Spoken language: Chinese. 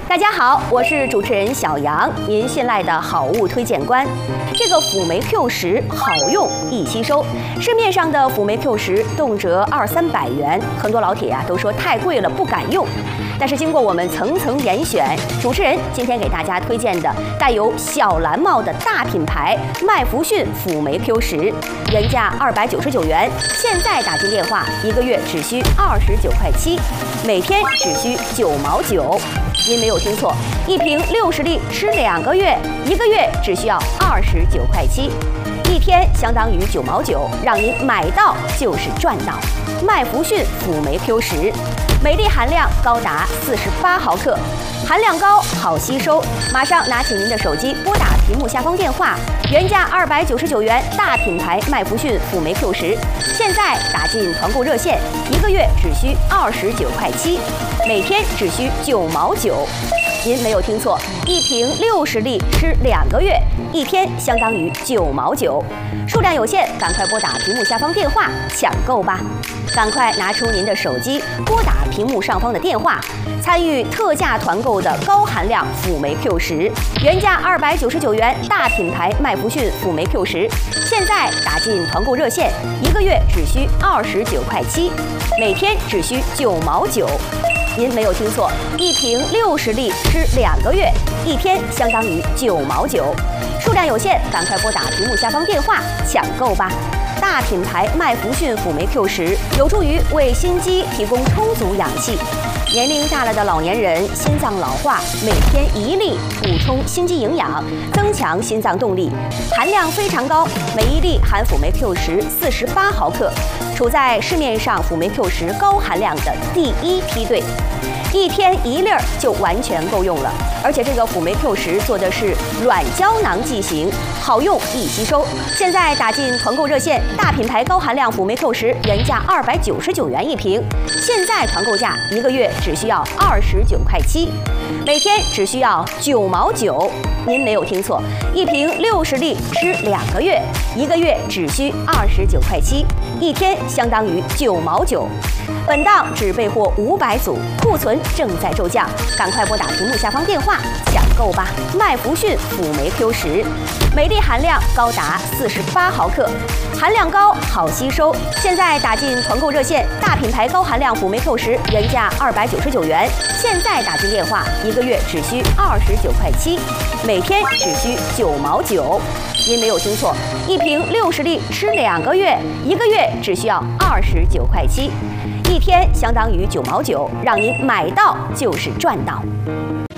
大家好，我是主持人小杨，您信赖的好物推荐官。这个辅酶 Q10好用易吸收，市面上的辅酶 Q10动辄200-300元，很多老铁都说太贵了，不敢用。但是经过我们层层严选，主持人今天给大家推荐的带有小蓝帽的大品牌麦弗逊辅酶 Q10，原价299元，现在打进电话1个月只需29块7，每天只需9毛9。您没有听错，一瓶60粒吃2个月，1个月只需要29块7，一天相当于9毛9，让您买到就是赚到。麦弗逊辅酶 Q10，镁粒含量高达48毫克，含量高，好吸收。马上拿起您的手机，拨打屏幕下方电话，原价299元，大品牌麦弗逊辅酶 Q10，现在打进团购热线，1个月只需29块7，每天只需9毛9。您没有听错，一瓶60粒吃2个月，一天相当于9毛9。数量有限，赶快拨打屏幕下方电话抢购吧！赶快拿出您的手机，拨打屏幕上方的电话，参与特价团购的高含量辅酶 Q10，原价299元，大品牌麦弗逊辅酶 Q10，现在打进团购热线，1个月只需29块7，每天只需9毛9。您没有听错，一瓶60粒吃2个月，一天相当于9毛9。数量有限，赶快拨打屏幕下方电话抢购吧！大品牌麦弗逊辅酶 Q10有助于为心肌提供充足氧气。年龄大了的老年人心脏老化，每天1粒补充心肌营养，增强心脏动力，含量非常高，每1粒含辅酶 Q10 48毫克，处在市面上辅酶 Q10高含量的第1梯队。一天1粒就完全够用了，而且这个辅酶 Q10做的是软胶囊剂型，好用易吸收。现在打进团购热线，大品牌高含量辅酶 Q10原价299元一瓶，现在团购价1个月只需要29块7，每天只需要9毛9。您没有听错，一瓶60粒吃2个月，1个月只需29块7，一天相当于9毛9。本档只备货500组，库存正在骤降，赶快拨打屏幕下方电话抢购吧！麦弗逊辅酶 Q10，镁粒含量高达48毫克，含量高，好吸收。现在打进团购热线，大品牌高含量辅酶 Q10原价299元，现在打进电话1个月只需29块7，每天只需9毛9。您没有听错，一瓶60粒吃2个月，1个月只需要29块7，一天相当于9毛9，让您买到就是赚到。